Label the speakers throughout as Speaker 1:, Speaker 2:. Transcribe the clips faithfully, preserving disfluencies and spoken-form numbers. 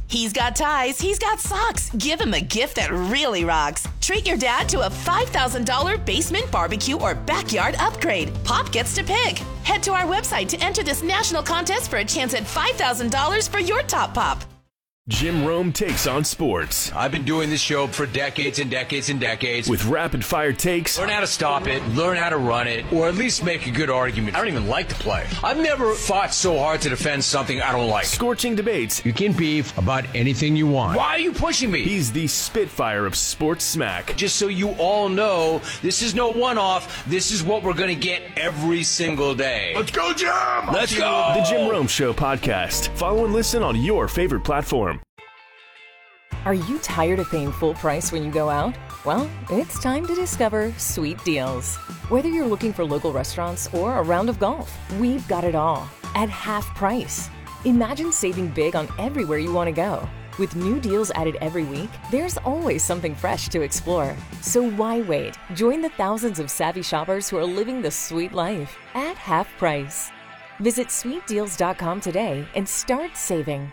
Speaker 1: He's got ties, he's got socks. Give him a gift that really rocks. Treat your dad to a five thousand dollars basement barbecue or backyard upgrade. Pop gets to pick. Head to our website to enter this national contest for a chance at five thousand dollars for your top pop.
Speaker 2: Jim Rome takes on sports.
Speaker 3: I've been doing this show for decades and decades and decades.
Speaker 2: With rapid-fire takes.
Speaker 3: Learn how to stop it, learn how to run it, or at least make a good argument. I don't even like the play. I've never fought so hard to defend something I don't like.
Speaker 2: Scorching debates.
Speaker 3: You can beef about anything you want. Why are you pushing me?
Speaker 2: He's the Spitfire of sports smack.
Speaker 3: Just so you all know, this is no one-off. This is what we're going to get every single day.
Speaker 2: Let's go, Jim!
Speaker 3: Let's go!
Speaker 2: The Jim Rome Show podcast. Follow and listen on your favorite platform.
Speaker 4: Are you tired of paying full price when you go out? Well, it's time to discover Sweet Deals. Whether you're looking for local restaurants or a round of golf, we've got it all at half price. Imagine saving big on everywhere you want to go. With new deals added every week, there's always something fresh to explore. So why wait? Join the thousands of savvy shoppers who are living the sweet life at half price. Visit sweet deals dot com today and start saving.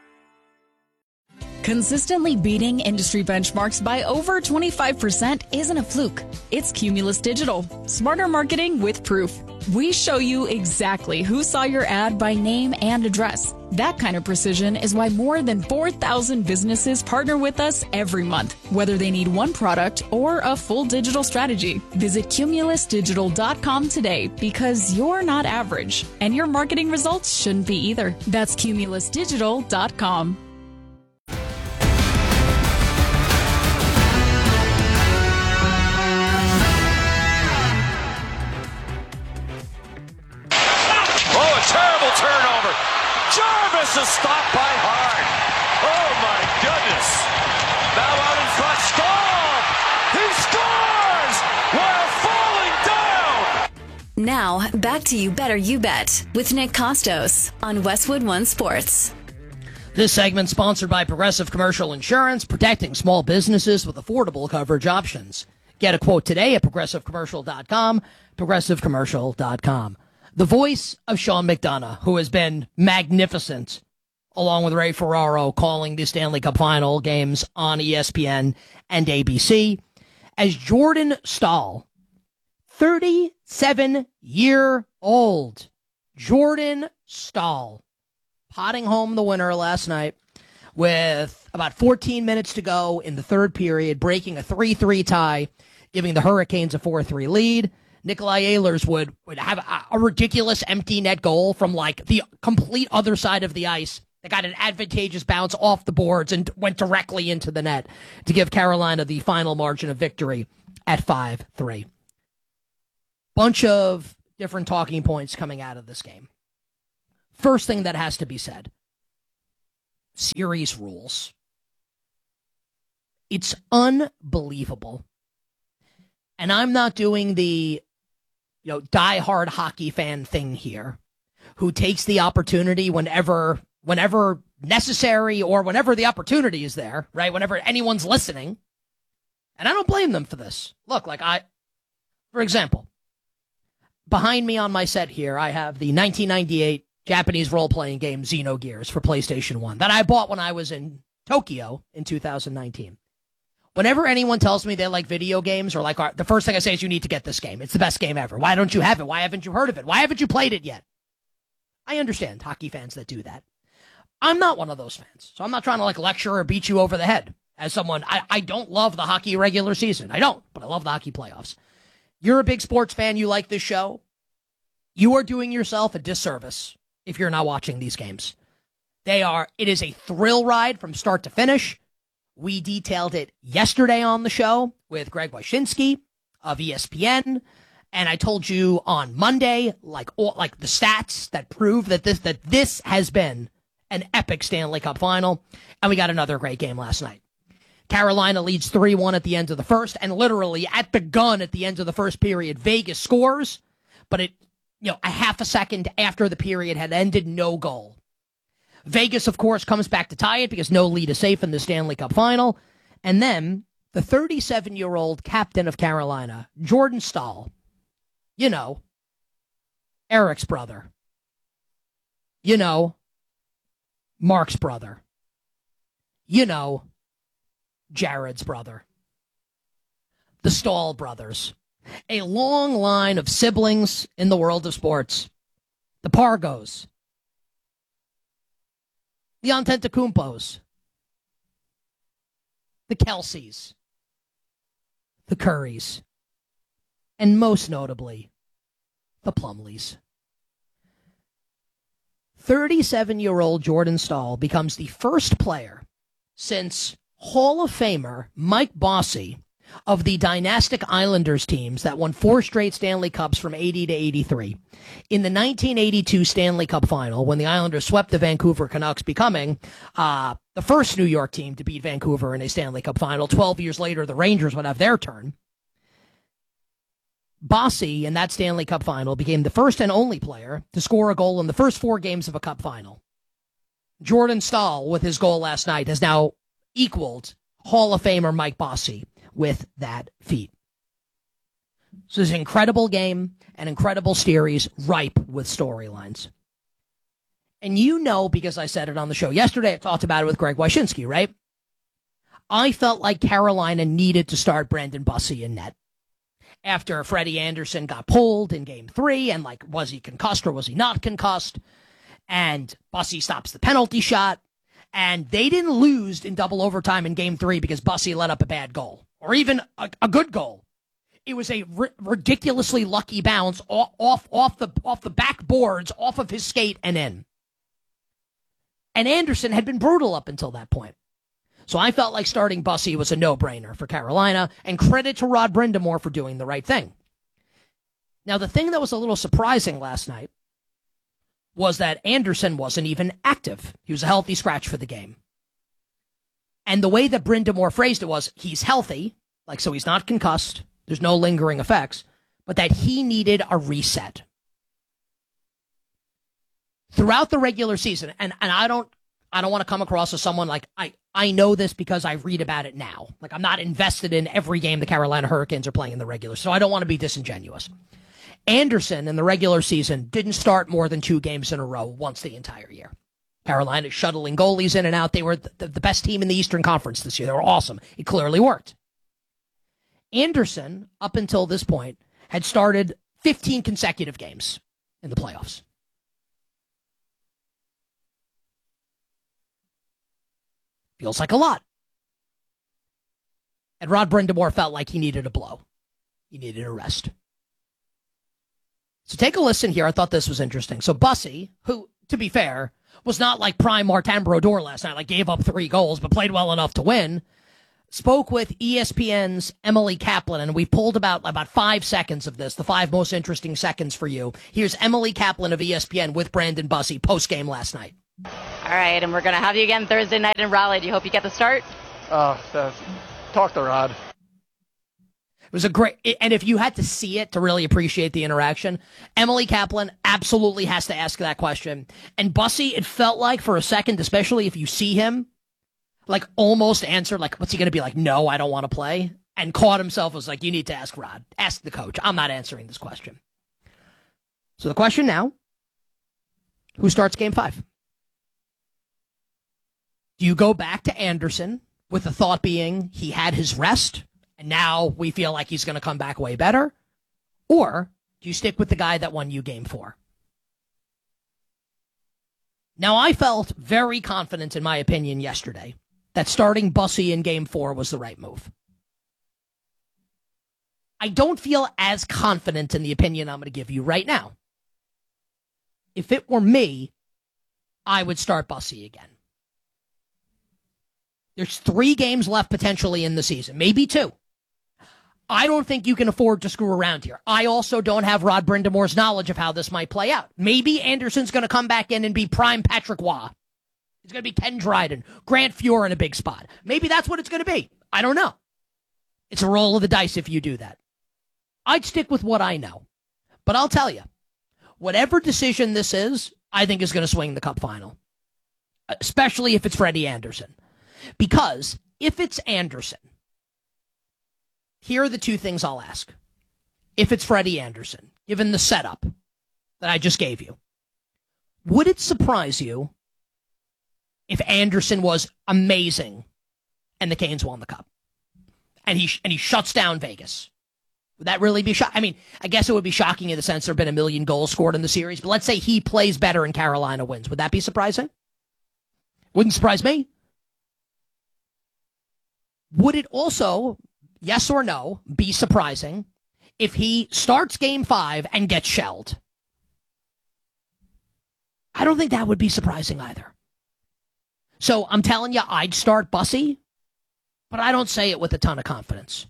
Speaker 5: Consistently beating industry benchmarks by over twenty-five percent isn't a fluke. It's Cumulus Digital. Smarter marketing with proof. We show you exactly who saw your ad by name and address. That kind of precision is why more than four thousand businesses partner with us every month, whether they need one product or a full digital strategy. Visit cumulus digital dot com today because you're not average, and your marketing results shouldn't be either. That's cumulus digital dot com.
Speaker 3: Turnover. Jarvis is stopped by Hart. Oh, my goodness. Now out in front, scores! He scores while falling down!
Speaker 6: Now, back to You Better You Bet with Nick Costos on Westwood One Sports.
Speaker 7: This segment sponsored by Progressive Commercial Insurance, protecting small businesses with affordable coverage options. Get a quote today at progressive commercial dot com, progressive commercial dot com. The voice of Sean McDonough, who has been magnificent, along with Ray Ferraro, calling the Stanley Cup Final games on E S P N and A B C, as Jordan Staal, thirty-seven-year-old Jordan Staal, potting home the winner last night with about fourteen minutes to go in the third period, breaking a three three tie, giving the Hurricanes a four three lead. Nikolai Ehlers would, would have a, a ridiculous empty net goal from like the complete other side of the ice that got an advantageous bounce off the boards and went directly into the net to give Carolina the final margin of victory at five three. Bunch of different talking points coming out of this game. First thing that has to be said, series rules. It's unbelievable. And I'm not doing the you know, diehard hockey fan thing here, who takes the opportunity whenever, whenever necessary or whenever the opportunity is there, right? Whenever anyone's listening. And I don't blame them for this. Look, like I, for example, behind me on my set here, I have the nineteen ninety-eight Japanese role-playing game Xenogears for PlayStation one that I bought when I was in Tokyo in two thousand nineteen. Whenever anyone tells me they like video games or like art, the first thing I say is you need to get this game. It's the best game ever. Why don't you have it? Why haven't you heard of it? Why haven't you played it yet? I understand hockey fans that do that. I'm not one of those fans. So I'm not trying to like lecture or beat you over the head as someone. I, I don't love the hockey regular season. I don't, but I love the hockey playoffs. You're a big sports fan. You like this show. You are doing yourself a disservice if you're not watching these games. They are, it is a thrill ride from start to finish. We detailed it yesterday on the show with Greg Wyshynski of E S P N, and I told you on Monday, like all, like the stats that prove that this that this has been an epic Stanley Cup final, and we got another great game last night. Carolina leads three one at the end of the first, and literally at the gun at the end of the first period, Vegas scores, but it you know a half a second after the period had ended, no goal. Vegas, of course, comes back to tie it because no lead is safe in the Stanley Cup final. And then the thirty-seven-year-old captain of Carolina, Jordan Staal, you know, Eric's brother, you know, Mark's brother, You know, Jared's brother. The Stahl brothers. A long line of siblings in the world of sports. The Pargos. The Antetokounmpos. The Kelseys. The Currys. And most notably, the Plumleys. thirty-seven-year-old Jordan Stahl becomes the first player since Hall of Famer Mike Bossy of the dynastic Islanders teams that won four straight Stanley Cups from eighty to eighty-three. In the nineteen eighty-two Stanley Cup final, when the Islanders swept the Vancouver Canucks, becoming uh, the first New York team to beat Vancouver in a Stanley Cup final. twelve years later, the Rangers would have their turn. Bossy, in that Stanley Cup final, became the first and only player to score a goal in the first four games of a Cup final. Jordan Stahl, with his goal last night, has now equaled Hall of Famer Mike Bossy with that feat. So it's an incredible game, an incredible series, ripe with storylines. And you know, because I said it on the show yesterday, I talked about it with Greg Wyshynski, right? I felt like Carolina needed to start Brandon Bossy in net. After Freddie Anderson got pulled in game three, and like, was he concussed or was he not concussed? And Bossy stops the penalty shot. And they didn't lose in double overtime in game three because Bossy let up a bad goal, or even a, a good goal. It was a ri- ridiculously lucky bounce off, off, off the off the backboards, off of his skate and in. And Anderson had been brutal up until that point. So I felt like starting Bossy was a no-brainer for Carolina, and credit to Rod Brind'Amour for doing the right thing. Now, the thing that was a little surprising last night was that Anderson wasn't even active. He was a healthy scratch for the game. And the way that Brind'Amour phrased it was, he's healthy, like, so he's not concussed, there's no lingering effects, but that he needed a reset. Throughout the regular season, and, and I don't I don't want to come across as someone like, I, I know this because I read about it now. Like, I'm not invested in every game the Carolina Hurricanes are playing in the regular, so I don't want to be disingenuous. Anderson in the regular season didn't start more than two games in a row once the entire year. Carolina shuttling goalies in and out. They were the, the best team in the Eastern Conference this year. They were awesome. It clearly worked. Anderson, up until this point, had started fifteen consecutive games in the playoffs. Feels like a lot. And Rod Brind'Amour felt like he needed a blow. He needed a rest. So take a listen here. I thought this was interesting. So Bossy, who, to be fair, was not like prime Martin Brodeur last night, like gave up three goals, but played well enough to win, spoke with E S P N's Emily Kaplan, and we pulled about, about five seconds of this, the five most interesting seconds for you. Here's Emily Kaplan of E S P N with Brandon Bossy post-game last night.
Speaker 8: All right, and we're going to have you again Thursday night in Raleigh. Do you hope you get the start?
Speaker 9: Uh, uh, talk to Rod.
Speaker 7: It was a great, and if you had to see it to really appreciate the interaction, Emily Kaplan absolutely has to ask that question. And Bossy, it felt like for a second, especially if you see him, like almost answered, like, what's he going to be like? No, I don't want to play. And caught himself, was like, you need to ask Rod. Ask the coach. I'm not answering this question. So the question now, who starts game five? Do you go back to Anderson with the thought being he had his rest and now we feel like he's going to come back way better? Or do you stick with the guy that won you game four? Now, I felt very confident in my opinion yesterday that starting Bossy in game four was the right move. I don't feel as confident in the opinion I'm going to give you right now. If it were me, I would start Bossy again. There's three games left potentially in the season, maybe two. I don't think you can afford to screw around here. I also don't have Rod Brind'Amour's knowledge of how this might play out. Maybe Anderson's going to come back in and be prime Patrick Waugh. He's going to be Ken Dryden, Grant Fuhr in a big spot. Maybe that's what it's going to be. I don't know. It's a roll of the dice if you do that. I'd stick with what I know. But I'll tell you, whatever decision this is, I think is going to swing the Cup final, especially if it's Freddie Anderson. Because if it's Anderson, here are the two things I'll ask. If it's Freddie Anderson, given the setup that I just gave you, would it surprise you if Anderson was amazing and the Canes won the Cup. And he and he shuts down Vegas. Would that really be shocking? I mean, I guess it would be shocking in the sense there have been a million goals scored in the series, but let's say he plays better and Carolina wins. Would that be surprising? Wouldn't surprise me. Would it also, yes or no, be surprising if he starts game five and gets shelled? I don't think that would be surprising either. So I'm telling you, I'd start Bussy, but I don't say it with a ton of confidence.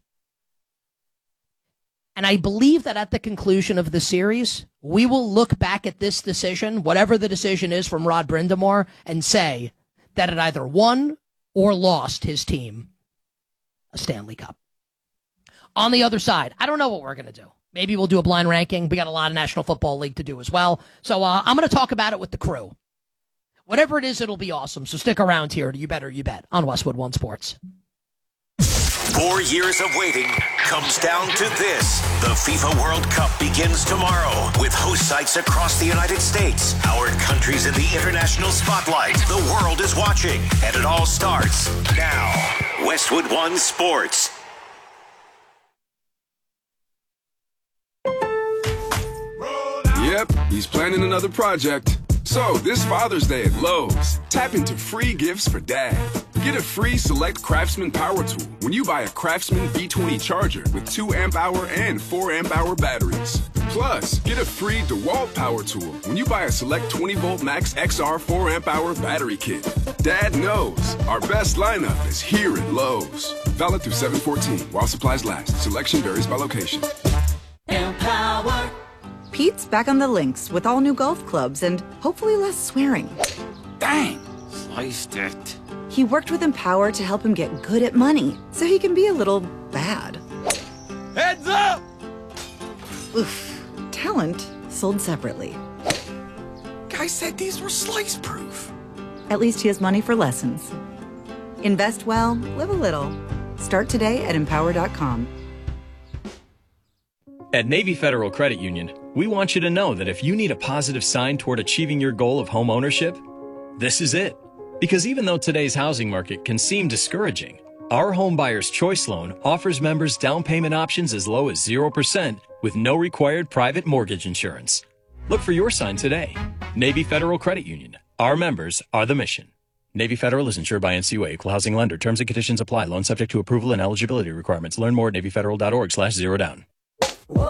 Speaker 7: And I believe that at the conclusion of the series, we will look back at this decision, whatever the decision is from Rod Brind'Amour, and say that it either won or lost his team a Stanley Cup. On the other side, I don't know what we're going to do. Maybe we'll do a blind ranking. We got a lot of National Football League to do as well. So uh, I'm going to talk about it with the crew. Whatever it is, it'll be awesome. So stick around here. You better, you bet, on Westwood One Sports.
Speaker 10: Four years of waiting comes down to this. The FIFA World Cup begins tomorrow with host sites across the United States. Our country's in the international spotlight. The world is watching, and it all starts now. Westwood One Sports.
Speaker 11: Yep, he's planning another project. So, this Father's Day at Lowe's, tap into free gifts for Dad. Get a free Select Craftsman Power Tool when you buy a Craftsman V twenty charger with two amp hour and four amp hour batteries. Plus, get a free DeWalt Power Tool when you buy a Select twenty volt Max X R four amp hour battery kit. Dad knows our best lineup is here at Lowe's. Valid through seven fourteen while supplies last. Selection varies by location.
Speaker 12: Empower. Pete's back on the links with all new golf clubs and hopefully less swearing.
Speaker 13: Dang, sliced it.
Speaker 12: He worked with Empower to help him get good at money so he can be a little bad.
Speaker 13: Heads up!
Speaker 12: Oof. Talent sold separately.
Speaker 13: Guy said these were slice proof.
Speaker 12: At least he has money for lessons. Invest well, live a little. Start today at empower dot com.
Speaker 14: At Navy Federal Credit Union, we want you to know that if you need a positive sign toward achieving your goal of home ownership, this is it. Because even though today's housing market can seem discouraging, our Home Buyer's Choice Loan offers members down payment options as low as zero percent with no required private mortgage insurance. Look for your sign today. Navy Federal Credit Union. Our members are the mission. Navy Federal is insured by N C U A, Equal Housing Lender. Terms and conditions apply. Loan subject to approval and eligibility requirements. Learn more at navy federal dot org slash zero down.